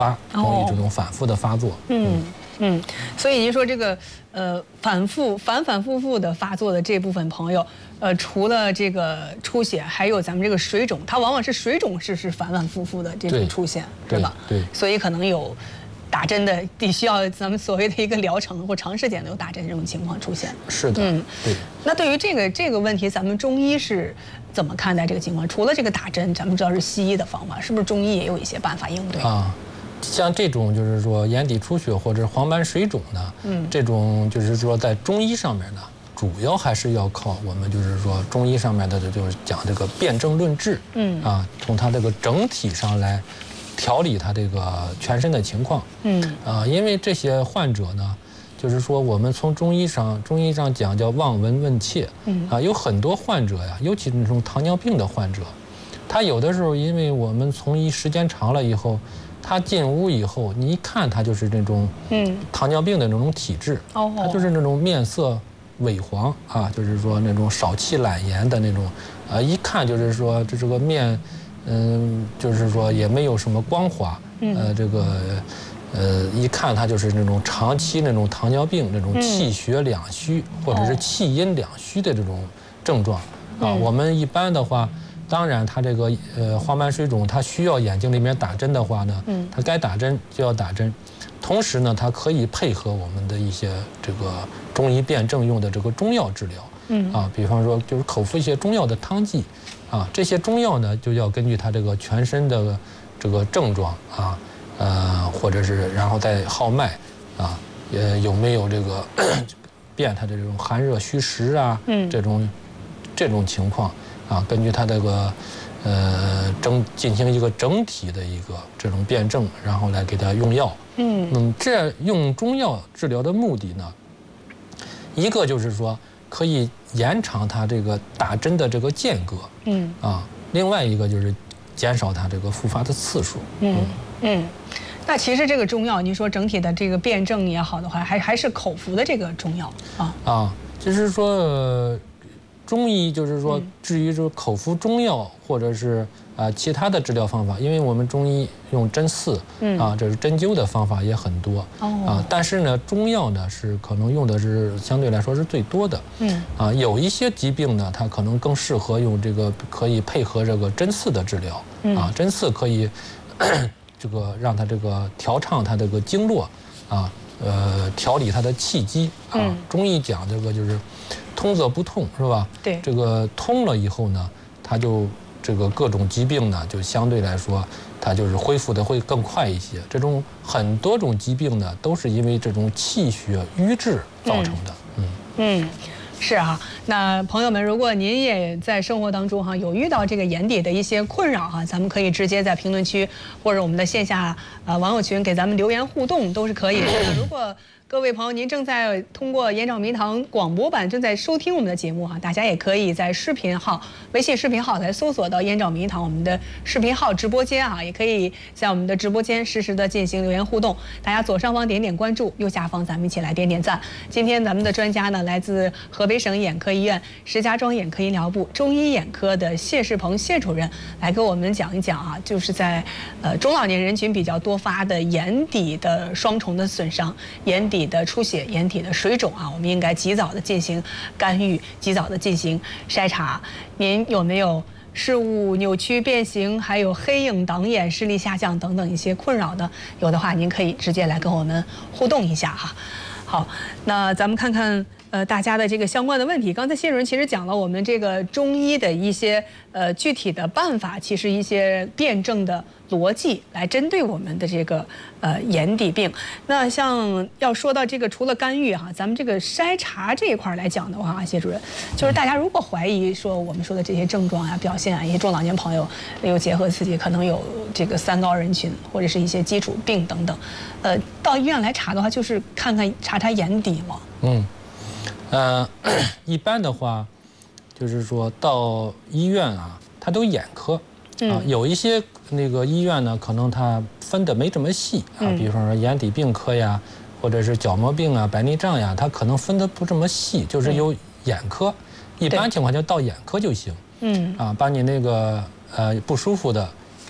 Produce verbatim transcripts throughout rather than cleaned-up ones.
发，容易这种反复的发作。 嗯嗯，所以您说这个呃反复反反复复的发作的这部分朋友，呃，除了这个出血，还有咱们这个水肿，它往往是水肿是是反反复复的这种出现，是吧？ 对， 所以可能有打针的，得需要咱们所谓的一个疗程或长时间的有打针这种情况出现。 是的，嗯，对。 那对于这个这个问题，咱们中医是怎么看待这个情况？除了这个打针，咱们知道是西医的方法，是不是中医也有一些办法应对啊？像这种就是说眼底出血或者黄斑水肿呢，嗯，这种就是说在中医上面呢，主要还是要靠我们就是说中医上面的就是讲这个辨证论治，嗯啊，从它这个整体上来调理他这个全身的情况，嗯啊，因为这些患者呢，就是说我们从中医上中医上讲叫望闻问切，嗯啊，有很多患者呀，尤其是那种糖尿病的患者，他有的时候因为我们从医时间长了以后，他进屋以后，你一看他就是那种嗯糖尿病的那种体质，哦，他就是那种面色萎黄啊，就是说那种少气懒言的那种，啊，一看就是说这这个面。嗯，就是说也没有什么光滑，呃，这个，呃，一看他就是那种长期那种糖尿病那种气血两虚或者是气阴两虚的这种症状啊。我们一般的话，当然他这个呃黄斑水肿，他需要眼睛里面打针的话呢，他该打针就要打针，同时呢，它可以配合我们的一些这个中医辨证用的这个中药治疗，嗯啊，比方说就是口服一些中药的汤剂。啊，这些中药呢，就要根据他这个全身的这个症状啊，呃，或者是然后再号脉啊，呃，有没有这个辨他的这种寒热虚实啊，嗯，这种这种情况啊，根据他这个呃整进行一个整体的一个这种辨证，然后来给他用药。嗯，嗯，这用中药治疗的目的呢，一个就是说。可以延长它这个打针的这个间隔，嗯啊，另外一个就是减少它这个复发的次数， 嗯嗯。那其实这个中药，您说整体的这个辨证也好的话，还还是口服的这个中药啊啊，就是说、呃、中医就是说，至于说口服中药或者是啊、呃、其他的治疗方法，因为我们中医用针刺，嗯啊，这是针灸的方法也很多，哦啊，但是呢，中药呢是可能用的是相对来说是最多的，嗯啊，有一些疾病呢，它可能更适合用这个可以配合这个针刺的治疗，嗯啊，针刺可以这个让它这个调畅它这个经络，啊。呃，调理它的气机啊，嗯、中医讲这个就是通则不痛，是吧？ 对， 这个通了以后呢，它就这个各种疾病呢，就相对来说，它就是恢复的会更快一些。这种很多种疾病呢，都是因为这种气血瘀滞造成的。嗯嗯。是哈，那朋友们，如果您也在生活当中哈有遇到这个眼底的一些困扰哈，咱们可以直接在评论区或者我们的线下呃网友群给咱们留言互动都是可以的。如果各位朋友，您正在通过延长迷堂广播版正在收听我们的节目哈，大家也可以在视频号、微信视频号来搜索到延长迷堂我们的视频号直播间啊，也可以在我们的直播间实时的进行留言互动。大家左上方点点关注，右下方咱们一起来点点赞。今天咱们的专家呢，来自河北省眼科医院石家庄眼科医疗部中医眼科的谢世鹏谢主任来给我们讲一讲啊，就是在呃中老年人群比较多发的眼底的双重的损伤，眼底的出血、眼底的水肿啊，我们应该及早的进行干预，及早的进行筛查。您有没有视物扭曲变形，还有黑影挡眼、视力下降等等一些困扰呢？有的话，您可以直接来跟我们互动一下哈。好，那咱们看看呃大家的这个相关的问题。刚才谢主任其实讲了我们这个中医的一些呃具体的办法，其实一些辩证的逻辑来针对我们的这个呃眼底病。那像要说到这个除了干预哈，咱们这个筛查这一块来讲的话，谢主任，就是大家如果怀疑说我们说的这些症状啊、表现啊，一些中老年朋友又结合自己可能有这个三高人群或者是一些基础病等等，呃，到医院来查的话，就是看看查查眼底嘛。嗯。 呃，一般的话，就是说到医院啊，它都眼科啊，有一些那个医院呢，可能它分的没这么细啊，比方说眼底病科呀，或者是角膜病啊、白内障呀，它可能分的不这么细，就是有眼科，一般情况下到眼科就行。嗯，啊，把你那个呃不舒服的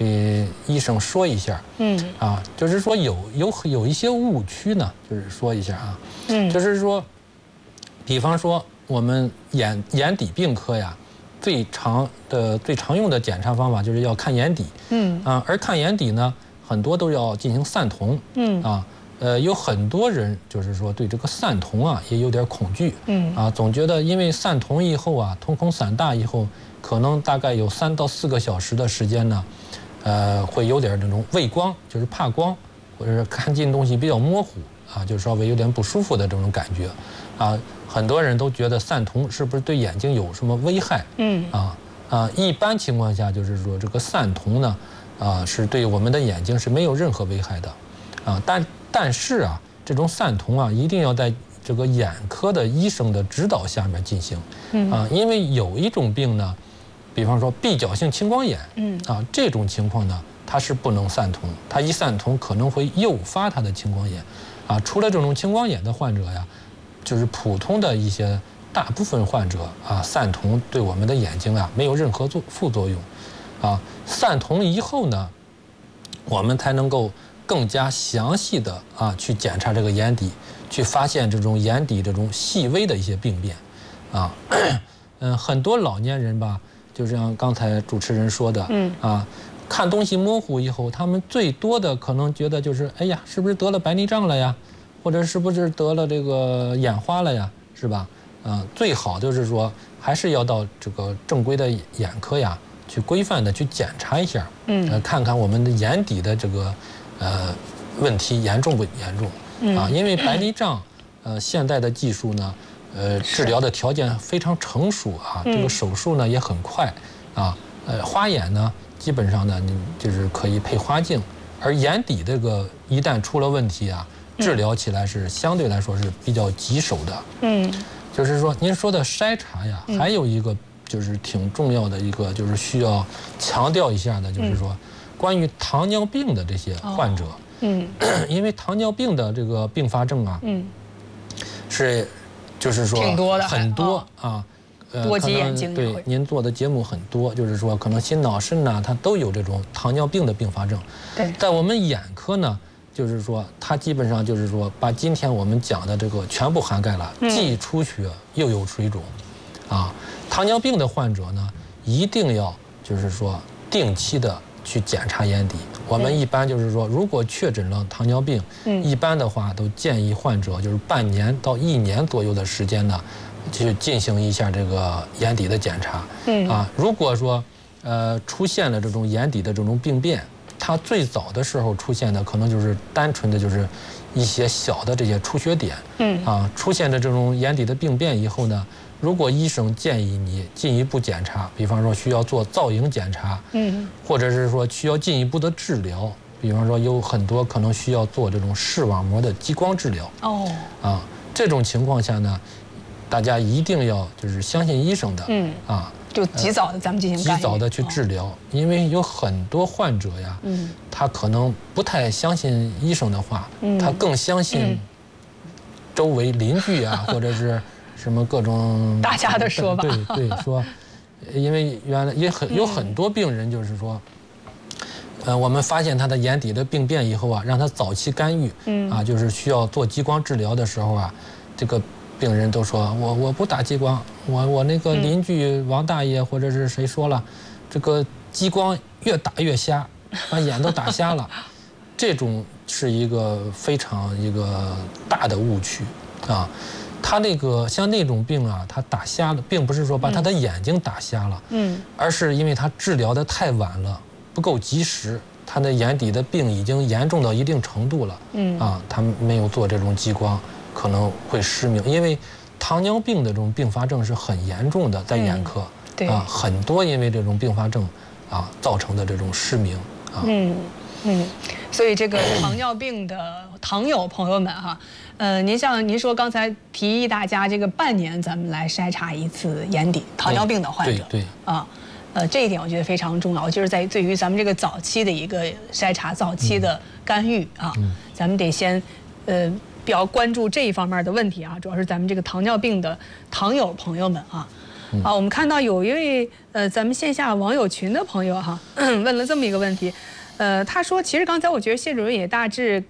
给医生说一下。嗯，啊，就是说有有有一些误区呢，就是说一下啊。嗯，就是说，比方说我们眼眼底病科呀，最常的最常用的检查方法就是要看眼底。嗯，啊，而看眼底呢，很多都要进行散瞳。嗯，啊。呃，有很多人就是说对这个散瞳啊也有点恐惧，嗯啊，总觉得因为散瞳以后啊，瞳孔散大以后，可能大概有三到四个小时的时间呢，呃，会有点那种畏光，就是怕光，或者是看近东西比较模糊啊，就稍微有点不舒服的这种感觉，啊，很多人都觉得散瞳是不是对眼睛有什么危害？嗯啊啊，一般情况下就是说这个散瞳呢，啊，是对我们的眼睛是没有任何危害的，啊，但。但是啊，这种散瞳啊，一定要在这个眼科的医生的指导下面进行。嗯啊，因为有一种病呢，比方说闭角性青光眼，嗯啊，这种情况呢，它是不能散瞳，它一散瞳可能会诱发它的青光眼。啊，除了这种青光眼的患者呀，就是普通的一些大部分患者啊，散瞳对我们的眼睛啊没有任何作副作用。啊，散瞳以后呢，我们才能够。更加详细的啊去检查这个眼底，去发现这种眼底这种细微的一些病变，啊，嗯，很多老年人吧，就像刚才主持人说的，嗯啊，看东西模糊以后，他们最多的可能觉得就是，哎呀，是不是得了白内障了呀，或者是不是得了这个眼花了呀，是吧？啊，最好就是说还是要到这个正规的眼科呀，去规范的去检查一下，嗯，呃，看看我们的眼底的这个。呃，问题严重不严重啊？因为白内障，呃，现在的技术呢，呃，治疗的条件非常成熟啊，这个手术呢也很快啊。呃，花眼呢，基本上呢，你就是可以配花镜，而眼底这个一旦出了问题啊，治疗起来是相对来说是比较棘手的。嗯，就是说您说的筛查呀，还有一个就是挺重要的一个，就是需要强调一下的，就是说。关于糖尿病的这些患者，嗯，因为糖尿病的这个并发症啊，嗯，是，就是说挺多的， 很多啊， 呃，多及眼睛。 对，您做的节目很多，就是说可能心脑肾呐，它都有这种糖尿病的并发症。 对， 在我们眼科呢，就是说它基本上就是说把今天我们讲的这个全部涵盖了，既出血又有水肿，啊，糖尿病的患者呢，一定要就是说定期的。去检查眼底，我们一般就是说，如果确诊了糖尿病，嗯，一般的话都建议患者就是半年到一年左右的时间呢，去进行一下这个眼底的检查。嗯啊，如果说呃出现了这种眼底的这种病变，它最早的时候出现的可能就是单纯的就是一些小的这些出血点。嗯啊，出现的这种眼底的病变以后呢。如果医生建议你进一步检查，比方说需要做造影检查，嗯，或者是说需要进一步的治疗，比方说有很多可能需要做这种视网膜的激光治疗。哦，啊，这种情况下呢，大家一定要就是相信医生的，嗯，啊， 就及早的咱们进行及早的去治疗，哦、因为有很多患者呀，嗯，他可能不太相信医生的话，嗯，他更相信周围邻居啊，或者是。什么各种大家的说法， 对对说，因为原来也很有很多病人就是说，呃，我们发现他的眼底的病变以后啊，让他早期干预，嗯啊，就是需要做激光治疗的时候啊，这个病人都说我我不打激光，我我那个邻居王大爷或者是谁说了，这个激光越打越瞎，把眼都打瞎了，这种是一个非常一个大的误区啊。他那个像那种病啊，他打瞎了，并不是说把他的眼睛打瞎了，嗯，而是因为他治疗的太晚了，不够及时，他的眼底的病已经严重到一定程度了，嗯，啊，他没有做这种激光，可能会失明，因为糖尿病的这种并发症是很严重的，在眼科，嗯、 对啊，很多因为这种并发症啊造成的这种失明啊， 嗯嗯，所以这个糖尿病的糖友朋友们哈。呃，您像您说刚才提议大家这个半年咱们来筛查一次眼底糖尿病的患者， 对对啊，呃，这一点我觉得非常重要，就是在对于咱们这个早期的一个筛查、早期的干预啊，嗯、咱们得先呃比较关注这一方面的问题啊，主要是咱们这个糖尿病的糖友朋友们啊， 啊，我们看到有一位呃咱们线下网友群的朋友哈，问了这么一个问题。呃，他说，其实刚才我觉得谢主任也大致